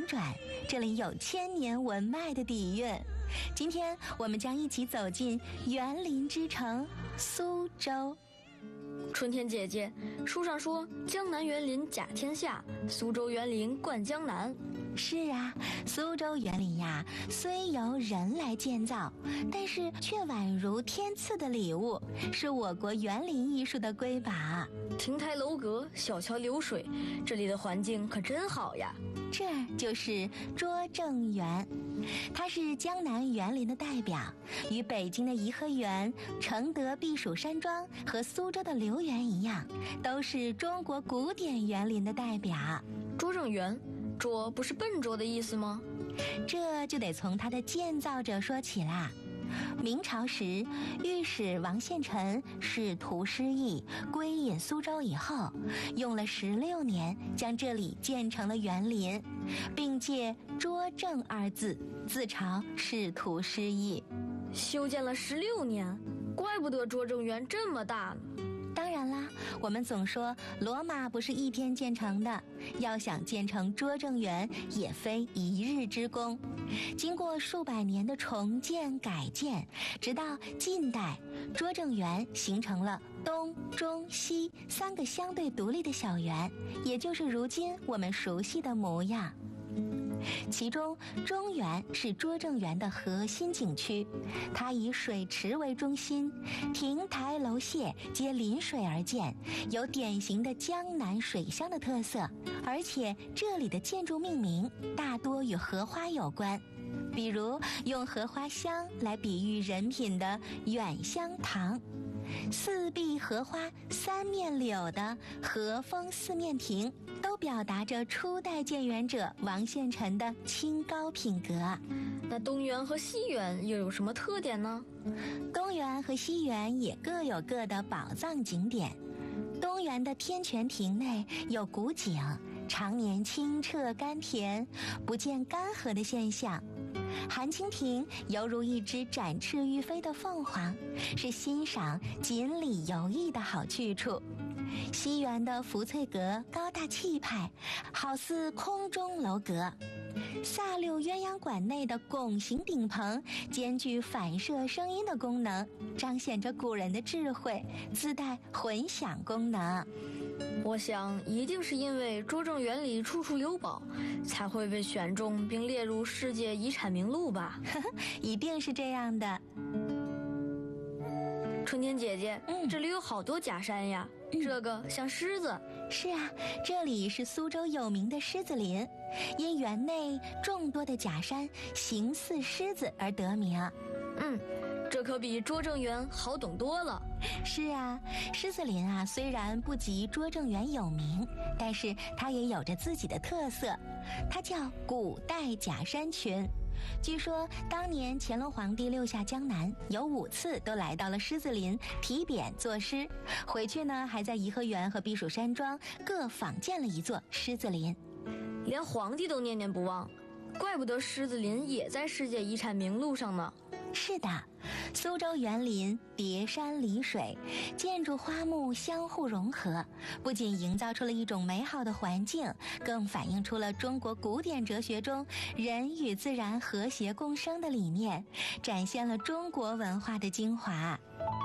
婉转，这里有千年文脉的底蕴。今天我们将一起走进园林之城苏州。 春天姐姐，书上说江南园林甲天下，苏州园林冠江南。 是啊，苏州园林呀，虽由人来建造，但是却宛如天赐的礼物，是我国园林艺术的瑰宝。 亭台楼阁，小桥流水，这里的环境可真好呀。 这就是拙政园，它是江南园林的代表，与北京的颐和园、承德避暑山庄和苏州的留园一样，都是中国古典园林的代表。 拙政园，拙不是笨拙的意思吗？ 这就得从它的建造者说起啦。明朝时，御史王献臣仕途失意，归隐苏州以后，用了16年将这里建成了园林，并借拙政2字自嘲仕途失意。 修建了16年，怪不得拙政园这么大呢。 当然啦，我们总说罗马不是一天建成的，要想建成拙政园也非一日之功。经过数百年的重建改建，直到近代，拙政园形成了东、中、西3个相对独立的小园，也就是如今我们熟悉的模样。其中中园是拙政园的核心景区，它以水池为中心，亭台楼榭皆临水而建，有典型的江南水乡的特色，而且这里的建筑命名大多与荷花有关，比如用荷花香来比喻人品的远香堂，4壁荷花3面柳的和风4面亭，都表达着初代建园者王献臣的清高品格。 那东园和西园又有什么特点呢？ 东园和西园也各有各的宝藏景点。东园的天泉亭内有古井，常年清澈甘甜，不见干涸的现象。寒清亭犹如一只展翅欲飞的凤凰，是欣赏锦鲤游弋的好去处。西园的福翠阁高大气派，好似空中楼阁。萨六鸳鸯馆内的拱形顶棚兼具反射声音的功能，彰显着古人的智慧，自带混响功能。 我想一定是因为拙政园里处处有宝，才会被选中并列入世界遗产名录吧。 一定是这样的。 春天姐姐，这里有好多假山呀，这个像狮子。 是啊，这里是苏州有名的狮子林，因园内众多的假山形似狮子而得名。 这可比拙政园好懂多了。 是啊，狮子林啊，虽然不及拙政园有名，但是它也有着自己的特色，它叫古代假山群。据说当年乾隆皇帝6下江南，有5次都来到了狮子林提匾作诗，回去呢还在颐和园和避暑山庄各仿建了一座狮子林。 连皇帝都念念不忘，怪不得狮子林也在世界遗产名录上呢。 是的，苏州园林叠山离水，建筑花木相互融合，不仅营造出了一种美好的环境，更反映出了中国古典哲学中人与自然和谐共生的理念，展现了中国文化的精华。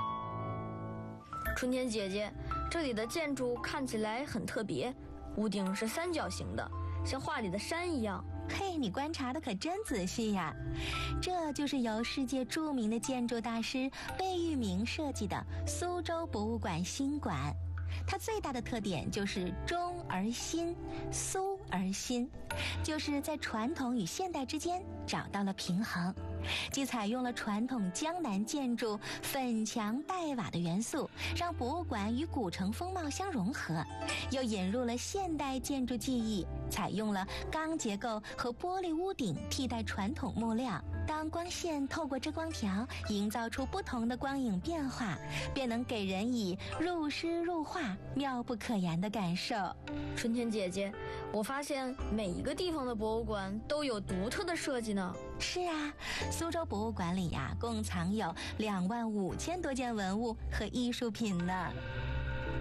春天姐姐，这里的建筑看起来很特别，屋顶是3角形的，像画里的山一样。 嘿，你观察的可真仔细呀！这就是由世界著名的建筑大师贝聿铭设计的苏州博物馆新馆。它最大的特点就是中而新，苏而新，就是在传统与现代之间找到了平衡，既采用了传统江南建筑粉墙黛瓦的元素，让博物馆与古城风貌相融合，又引入了现代建筑技艺，采用了钢结构和玻璃屋顶替代传统木料，当光线透过遮光条营造出不同的光影变化，便能给人以入诗入画、妙不可言的感受。 春天姐姐，我发现每一个地方的博物馆都有独特的设计呢。 是啊，苏州博物馆里呀，共藏有25000多件文物和艺术品呢。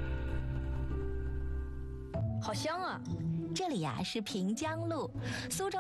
好香啊！ 这里呀是平江路，苏州